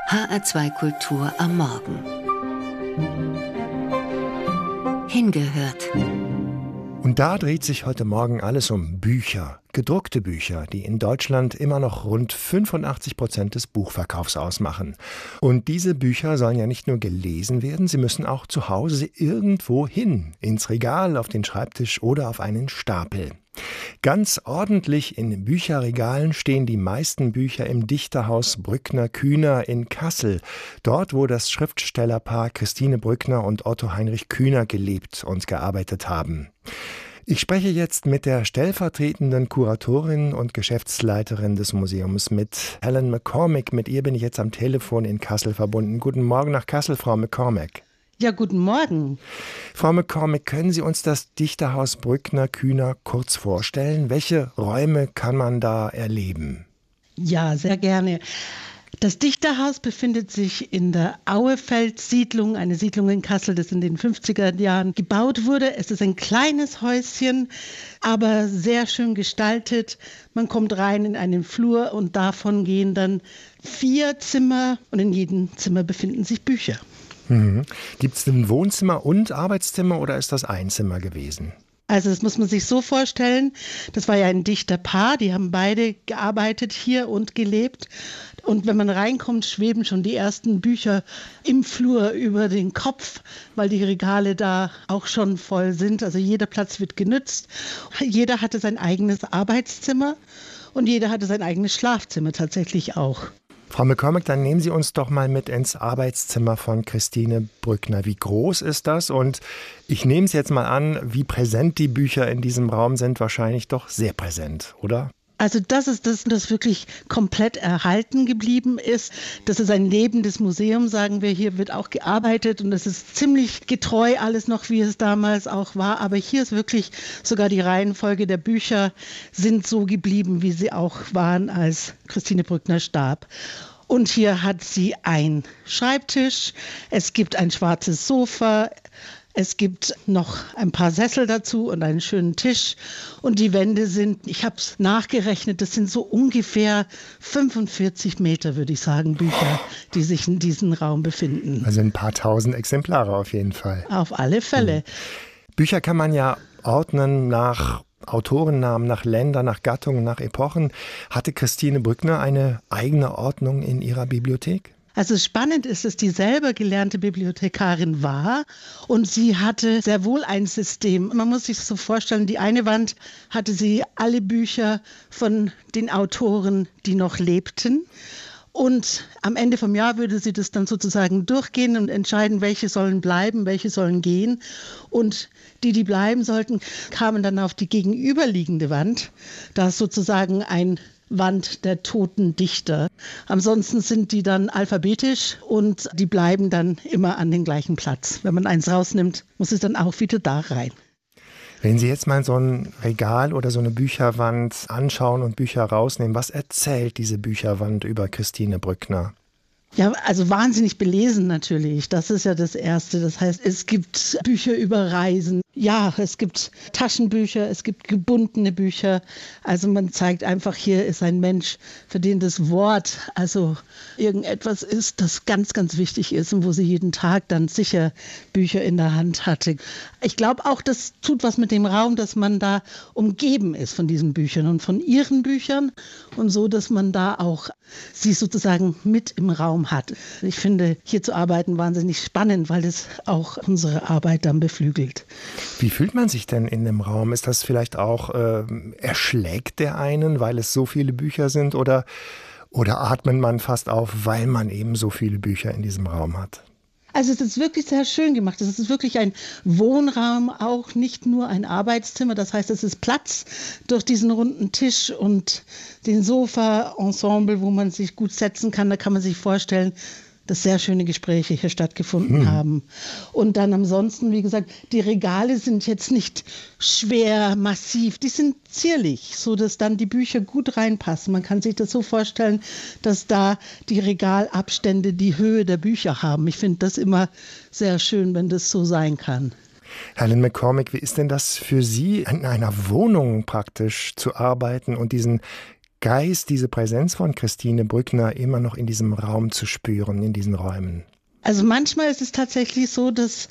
HR2 Kultur am Morgen. Hingehört. Und da dreht sich heute Morgen alles um Bücher, gedruckte Bücher, die in Deutschland immer noch rund 85% des Buchverkaufs ausmachen. Und diese Bücher sollen ja nicht nur gelesen werden, sie müssen auch zu Hause irgendwo hin, ins Regal, auf den Schreibtisch oder auf einen Stapel. Ganz ordentlich in Bücherregalen stehen die meisten Bücher im Dichterhaus Brückner-Kühner in Kassel, dort, wo das Schriftstellerpaar Christine Brückner und Otto Heinrich Kühner gelebt und gearbeitet haben. Ich spreche jetzt mit der stellvertretenden Kuratorin und Geschäftsleiterin des Museums, mit Helen McCormick. Mit ihr bin ich jetzt am Telefon in Kassel verbunden. Guten Morgen nach Kassel, Frau McCormick. Ja, guten Morgen. Frau McCormick, können Sie uns das Dichterhaus Brückner-Kühner kurz vorstellen? Welche Räume kann man da erleben? Ja, sehr gerne. Das Dichterhaus befindet sich in der Auefeld-Siedlung, eine Siedlung in Kassel, das in den 50er Jahren gebaut wurde. Es ist ein kleines Häuschen, aber sehr schön gestaltet. Man kommt rein in einen Flur und davon gehen dann 4 Zimmer und in jedem Zimmer befinden sich Bücher. Gibt es ein Wohnzimmer und Arbeitszimmer oder ist das ein Zimmer gewesen? Also das muss man sich so vorstellen, das war ja ein Dichterpaar, die haben beide gearbeitet hier und gelebt. Und wenn man reinkommt, schweben schon die ersten Bücher im Flur über den Kopf, weil die Regale da auch schon voll sind. Also jeder Platz wird genützt. Jeder hatte sein eigenes Arbeitszimmer und jeder hatte sein eigenes Schlafzimmer tatsächlich auch. Frau McCormick, dann nehmen Sie uns doch mal mit ins Arbeitszimmer von Christine Brückner. Wie groß ist das? Und ich nehme es jetzt mal an, wie präsent die Bücher in diesem Raum sind. Wahrscheinlich doch sehr präsent, oder? Also das ist das wirklich komplett erhalten geblieben ist. Das ist ein lebendes Museum, sagen wir. Hier wird auch gearbeitet und das ist ziemlich getreu alles noch, wie es damals auch war. Aber hier ist wirklich sogar die Reihenfolge der Bücher sind so geblieben, wie sie auch waren, als Christine Brückner starb. Und hier hat sie einen Schreibtisch, es gibt ein schwarzes Sofa, es gibt noch ein paar Sessel dazu und einen schönen Tisch. Und die Wände sind, ich habe es nachgerechnet, das sind so ungefähr 45 Meter, würde ich sagen, Bücher, die sich in diesem Raum befinden. Also ein paar tausend Exemplare auf jeden Fall. Auf alle Fälle. Bücher kann man ja ordnen nach Autorennamen, nach Ländern, nach Gattungen, nach Epochen. Hatte Christine Brückner eine eigene Ordnung in ihrer Bibliothek? Also spannend ist, dass die selber gelernte Bibliothekarin war und sie hatte sehr wohl ein System. Man muss sich so vorstellen, die eine Wand hatte sie alle Bücher von den Autoren, die noch lebten. Und am Ende vom Jahr würde sie das dann sozusagen durchgehen und entscheiden, welche sollen bleiben, welche sollen gehen. Und die bleiben sollten, kamen dann auf die gegenüberliegende Wand. Da ist sozusagen ein Wand der toten Dichter. Ansonsten sind die dann alphabetisch und die bleiben dann immer an den gleichen Platz. Wenn man eins rausnimmt, muss es dann auch wieder da rein. Wenn Sie jetzt mal so ein Regal oder so eine Bücherwand anschauen und Bücher rausnehmen, was erzählt diese Bücherwand über Christine Brückner? Ja, also wahnsinnig belesen natürlich. Das ist ja das Erste. Das heißt, es gibt Bücher über Reisen. Ja, es gibt Taschenbücher, es gibt gebundene Bücher. Also man zeigt einfach, hier ist ein Mensch, für den das Wort also irgendetwas ist, das ganz, ganz wichtig ist und wo sie jeden Tag dann sicher Bücher in der Hand hatte. Ich glaube auch, das tut was mit dem Raum, dass man da umgeben ist von diesen Büchern und von ihren Büchern und so, dass man da auch sie sozusagen mit im Raum hat. Ich finde, hier zu arbeiten wahnsinnig spannend, weil es auch unsere Arbeit dann beflügelt. Wie fühlt man sich denn in dem Raum? Ist das vielleicht auch, erschlägt der einen, weil es so viele Bücher sind oder atmet man fast auf, weil man eben so viele Bücher in diesem Raum hat? Also es ist wirklich sehr schön gemacht. Es ist wirklich ein Wohnraum, auch nicht nur ein Arbeitszimmer. Das heißt, es ist Platz durch diesen runden Tisch und den Sofa-Ensemble, wo man sich gut setzen kann. Da kann man sich vorstellen, dass sehr schöne Gespräche hier stattgefunden haben. Und dann ansonsten, wie gesagt, die Regale sind jetzt nicht schwer, massiv, die sind zierlich, so dass dann die Bücher gut reinpassen. Man kann sich das so vorstellen, dass da die Regalabstände die Höhe der Bücher haben. Ich finde das immer sehr schön, wenn das so sein kann. Helen McCormick, wie ist denn das für Sie, in einer Wohnung praktisch zu arbeiten und diesen Geist, diese Präsenz von Christine Brückner immer noch in diesem Raum zu spüren, in diesen Räumen? Also manchmal ist es tatsächlich so, dass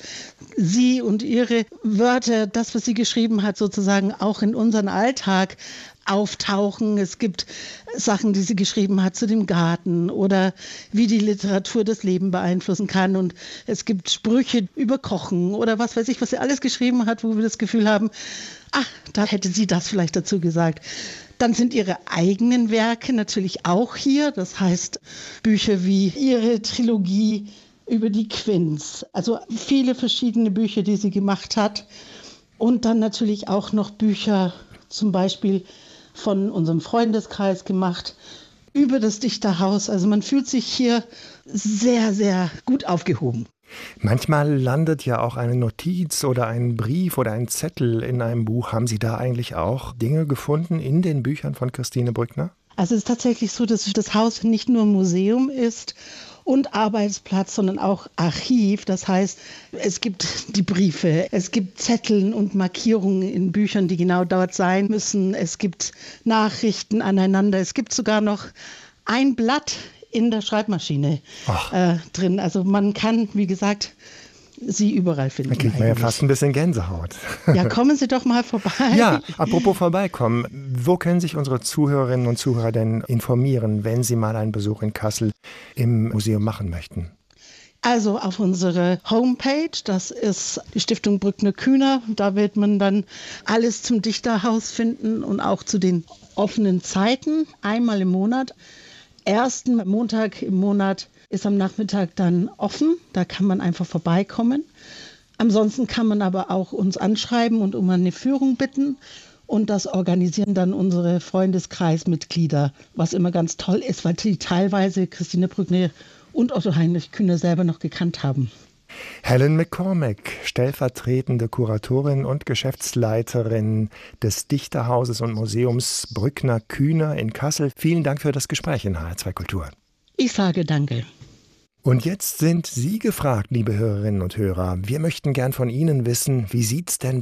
sie und ihre Wörter, das, was sie geschrieben hat, sozusagen auch in unseren Alltag auftauchen. Es gibt Sachen, die sie geschrieben hat zu dem Garten oder wie die Literatur das Leben beeinflussen kann. Und es gibt Sprüche über Kochen oder was weiß ich, was sie alles geschrieben hat, wo wir das Gefühl haben, ach, da hätte sie das vielleicht dazu gesagt. Dann sind ihre eigenen Werke natürlich auch hier. Das heißt, Bücher wie ihre Trilogie über die Quins. Also viele verschiedene Bücher, die sie gemacht hat. Und dann natürlich auch noch Bücher, zum Beispiel von unserem Freundeskreis gemacht, über das Dichterhaus. Also man fühlt sich hier sehr, sehr gut aufgehoben. Manchmal landet ja auch eine Notiz oder ein Brief oder ein Zettel in einem Buch. Haben Sie da eigentlich auch Dinge gefunden in den Büchern von Christine Brückner? Also es ist tatsächlich so, dass das Haus nicht nur Museum ist und Arbeitsplatz, sondern auch Archiv. Das heißt, es gibt die Briefe, es gibt Zettel und Markierungen in Büchern, die genau dort sein müssen. Es gibt Nachrichten aneinander. Es gibt sogar noch ein Blatt in der Schreibmaschine drin. Also man kann, wie gesagt, sie überall finden. Da kriegt man ja fast ein bisschen Gänsehaut. Ja, kommen Sie doch mal vorbei. Ja, apropos vorbeikommen. Wo können sich unsere Zuhörerinnen und Zuhörer denn informieren, wenn sie mal einen Besuch in Kassel im Museum machen möchten? Also auf unsere Homepage, das ist die Stiftung Brückner-Kühner. Da wird man dann alles zum Dichterhaus finden und auch zu den offenen Zeiten, einmal im Monat. Ersten Montag im Monat ist am Nachmittag dann offen. Da kann man einfach vorbeikommen. Ansonsten kann man aber auch uns anschreiben und um eine Führung bitten. Und das organisieren dann unsere Freundeskreismitglieder, was immer ganz toll ist, weil die teilweise Christine Brückner und Otto Heinrich Kühner selber noch gekannt haben. Helen McCormack, stellvertretende Kuratorin und Geschäftsleiterin des Dichterhauses und Museums Brückner-Kühner in Kassel. Vielen Dank für das Gespräch in HR2 Kultur. Ich sage danke. Und jetzt sind Sie gefragt, liebe Hörerinnen und Hörer. Wir möchten gern von Ihnen wissen, wie sieht's denn